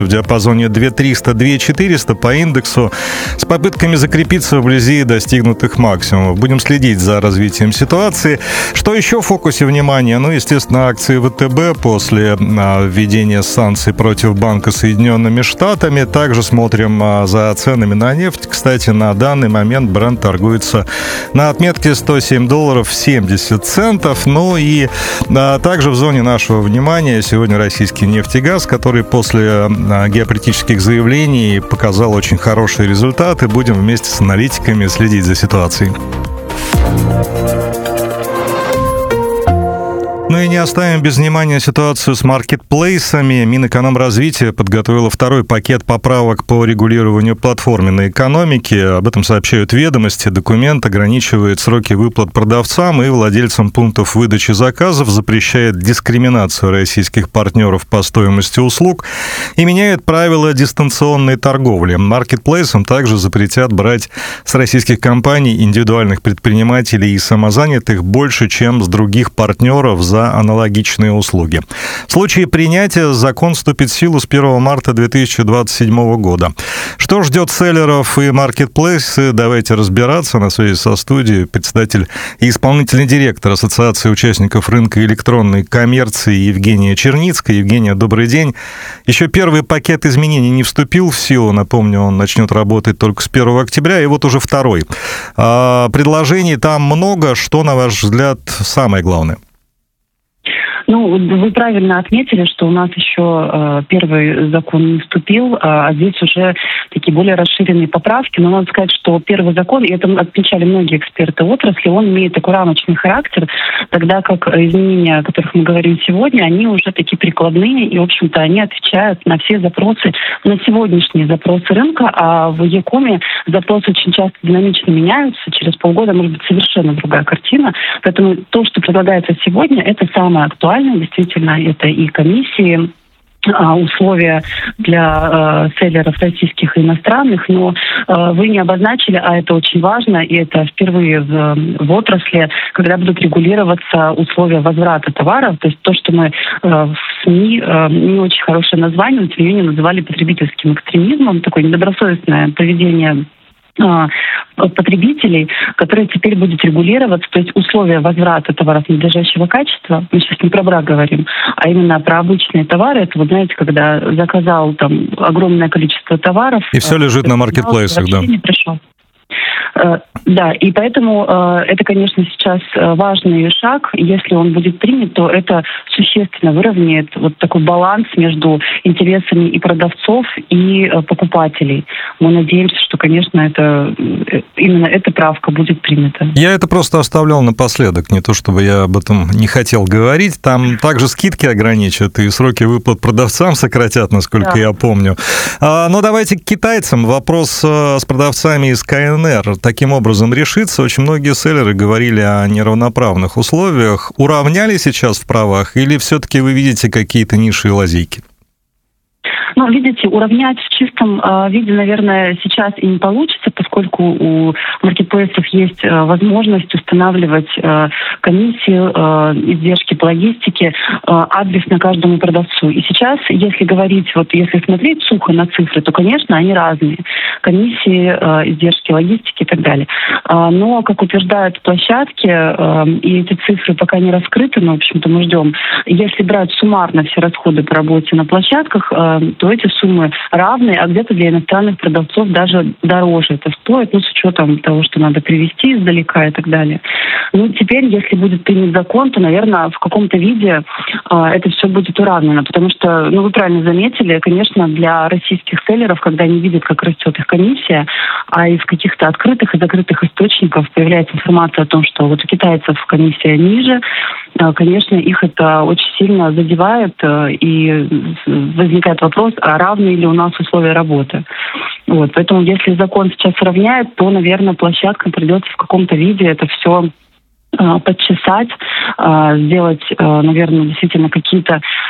в диапазоне 2300-2400 по индексу с попытками закрепиться вблизи достигнутых максимумов. Будем следить за развитием ситуации. Что еще в фокусе внимания? Естественно, акции ВТБ после введения санкций против банка Соединенными Штатами. Также смотрим за ценами на нефть. Кстати, на данный момент Brent торгуется на отметке $107.70. И также в зоне нашего внимания сегодня российский нефтегаз, который после геополитических заявлений показал очень хорошие результаты. Будем вместе с аналитиками следить за ситуацией. И не оставим без внимания ситуацию с маркетплейсами. Минэкономразвития подготовила второй пакет поправок по регулированию платформенной экономики. Об этом сообщают «Ведомости». Документ ограничивает сроки выплат продавцам и владельцам пунктов выдачи заказов, запрещает дискриминацию российских партнеров по стоимости услуг и меняет правила дистанционной торговли. Маркетплейсам также запретят брать с российских компаний, индивидуальных предпринимателей и самозанятых больше, чем с других партнеров за аналогичные услуги. В случае принятия закон вступит в силу с 1 марта 2027 года. Что ждет селлеров и маркетплейсы? Давайте разбираться. На связи со студией председатель и исполнительный директор Ассоциации участников рынка электронной коммерции Евгения Черницкая. Евгения, добрый день. Еще первый пакет изменений не вступил в силу. Напомню, он начнет работать только с 1 октября, и вот уже второй. Предложений там много. Что, на ваш взгляд, самое главное? Вы правильно отметили, что у нас еще первый закон не вступил, а здесь уже такие более расширенные поправки. Но надо сказать, что первый закон, и это отмечали многие эксперты отрасли, он имеет такой рамочный характер, тогда как изменения, о которых мы говорим сегодня, они уже такие прикладные, и, в общем-то, они отвечают на все запросы, на сегодняшние запросы рынка, а в Е-коме запросы очень часто динамично меняются, через полгода может быть совершенно другая картина. Поэтому то, что предлагается сегодня, это самое актуальное. Действительно, это и комиссии, условия для селлеров российских и иностранных, но вы не обозначили, а это очень важно, и это впервые в отрасли, когда будут регулироваться условия возврата товаров, то есть то, что мы в СМИ не очень хорошее название, но тем не менее называли потребительским экстремизмом, такое недобросовестное поведение потребителей, которые теперь будут регулироваться, то есть условия возврата товаров надлежащего качества, мы сейчас не про брак говорим, а именно про обычные товары. Это, вы знаете, когда заказал там огромное количество товаров. И все лежит на маркетплейсах, да. Не пришел. Да, и поэтому это, конечно, сейчас важный шаг. Если он будет принят, то это существенно выровняет вот такой баланс между интересами и продавцов, и покупателей. Мы надеемся, что, конечно, именно эта правка будет принята. Я это просто оставлял напоследок, не то чтобы я об этом не хотел говорить. Там также скидки ограничат и сроки выплат продавцам сократят, насколько я помню. Но давайте к китайцам. Вопрос с продавцами из КНР таким образом решится. Очень многие селлеры говорили о неравноправных условиях. Уравняли сейчас в правах или все-таки вы видите какие-то ниши и лазейки? Видите, уравнять в чистом виде, наверное, сейчас и не получится, поскольку у маркетплейсов есть возможность устанавливать комиссию, издержки по логистике адресно каждому продавцу. И сейчас, если говорить, если смотреть сухо на цифры, то, конечно, они разные. Комиссии, издержки логистики и так далее. Но, как утверждают площадки, и эти цифры пока не раскрыты, но, в общем-то, мы ждем. Если брать суммарно все расходы по работе на площадках, то эти суммы равны, а где-то для иностранных продавцов даже дороже это стоит, с учетом того, что надо привезти издалека и так далее. Теперь, если будет принят закон, то, наверное, в каком-то виде это все будет уравнено, потому что, вы правильно заметили, конечно, для российских селлеров, когда они видят, как растет их комиссия, а из каких-то открытых и закрытых источников появляется информация о том, что у китайцев комиссия ниже, конечно, их это очень сильно задевает, и возникает вопрос, а равны ли у нас условия работы. Поэтому если закон сейчас равняет, то, наверное, площадкам придется в каком-то виде это все подчесать, сделать, наверное, действительно какие-то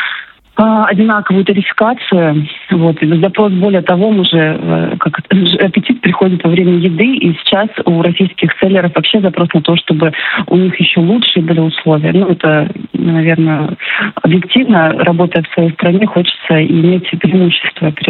одинаковую тарификацию. Вот. И запрос, более того, аппетит приходит во время еды, и сейчас у российских селлеров вообще запрос на то, чтобы у них еще лучшие были условия. Это, наверное, объективно, работая в своей стране, хочется иметь преимущество